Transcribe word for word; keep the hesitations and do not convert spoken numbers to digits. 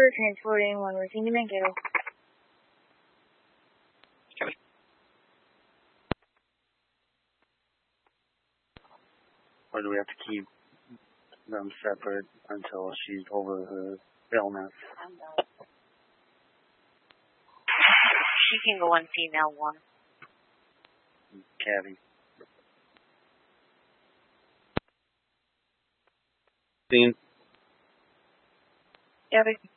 for transporting one working to Mankato. Or do we have to keep them separate until she's over her illness? She can go on female one. Cabby. Dean? Cabby.